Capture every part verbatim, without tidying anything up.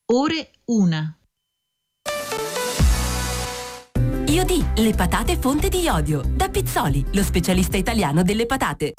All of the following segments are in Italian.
Ore una. Iodì, le patate fonte di iodio. Da Pizzoli, lo specialista italiano delle patate.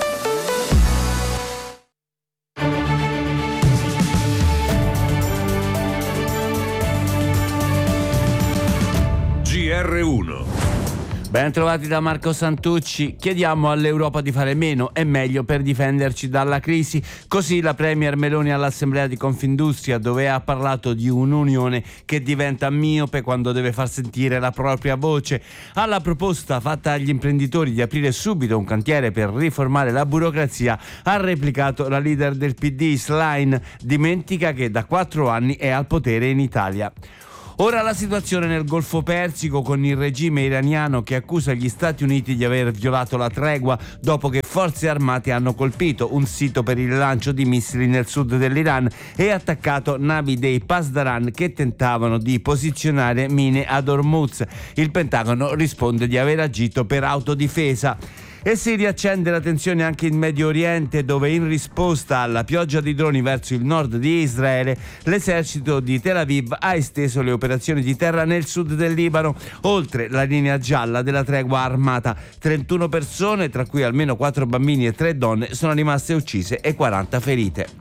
G R uno. Ben trovati da Marco Santucci. Chiediamo all'Europa di fare meno e meglio per difenderci dalla crisi. Così la Premier Meloni all'Assemblea di Confindustria, dove ha parlato di un'unione che diventa miope quando deve far sentire la propria voce. Alla proposta fatta agli imprenditori di aprire subito un cantiere per riformare la burocrazia, ha replicato la leader del P D, Schlein. Dimentica che da quattro anni è al potere in Italia. Ora la situazione nel Golfo Persico, con il regime iraniano che accusa gli Stati Uniti di aver violato la tregua dopo che forze armate hanno colpito un sito per il lancio di missili nel sud dell'Iran e attaccato navi dei Pasdaran che tentavano di posizionare mine ad Hormuz. Il Pentagono risponde di aver agito per autodifesa. E si riaccende la tensione anche in Medio Oriente, dove in risposta alla pioggia di droni verso il nord di Israele, l'esercito di Tel Aviv ha esteso le operazioni di terra nel sud del Libano, oltre la linea gialla della tregua armata. trentuno persone, tra cui almeno quattro bambini e tre donne, sono rimaste uccise e quaranta ferite.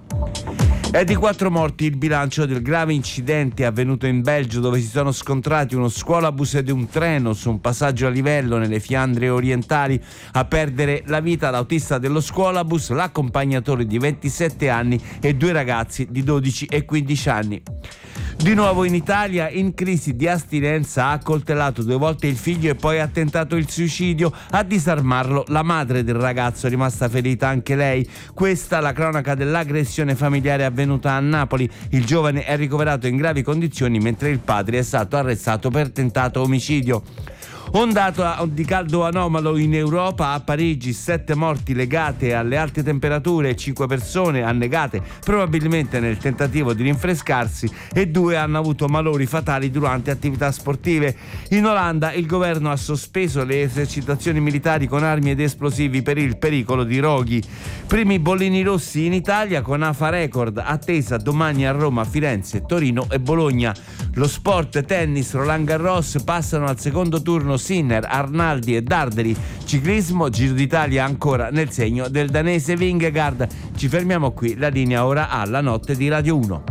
È di quattro morti il bilancio del grave incidente avvenuto in Belgio, dove si sono scontrati uno scuolabus ed un treno su un passaggio a livello nelle Fiandre orientali. A perdere la vita l'autista dello scuolabus, l'accompagnatore di ventisette anni e due ragazzi di dodici e quindici anni. Di nuovo in Italia, in crisi di astinenza, ha accoltellato due volte il figlio e poi ha tentato il suicidio. A disarmarlo la madre del ragazzo, rimasta ferita anche lei. Questa la cronaca dell'aggressione familiare avvenuta a Napoli. Il giovane è ricoverato in gravi condizioni, mentre il padre è stato arrestato per tentato omicidio. Ondata di caldo anomalo in Europa, a Parigi sette morti legate alle alte temperature, cinque persone annegate probabilmente nel tentativo di rinfrescarsi e due hanno avuto malori fatali durante attività sportive. In Olanda il governo ha sospeso le esercitazioni militari con armi ed esplosivi per il pericolo di roghi. Primi bollini rossi in Italia con A F A Record, attesa domani a Roma, Firenze, Torino e Bologna. Lo sport, tennis, Roland Garros, passano al secondo turno Sinner, Arnaldi e Darderi. Ciclismo, Giro d'Italia ancora nel segno del danese Vingegaard. Ci fermiamo qui, la linea ora alla notte di Radio uno.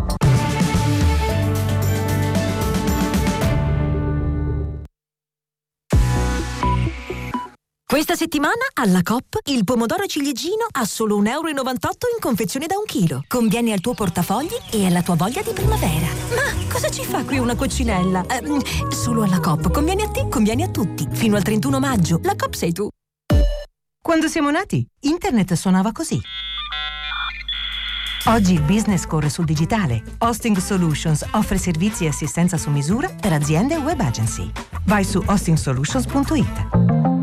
Questa settimana alla Coop il pomodoro ciliegino a solo un euro e novantotto in confezione da un chilo. Conviene al tuo portafogli e alla tua voglia di primavera. Ma cosa ci fa qui una coccinella? Eh, solo alla Coop. Conviene a te, conviene a tutti. Fino al trentuno maggio. La Coop sei tu. Quando siamo nati, internet suonava così. Oggi il business corre sul digitale. Hosting Solutions offre servizi e assistenza su misura per aziende e web agency. Vai su hosting solutions punto it.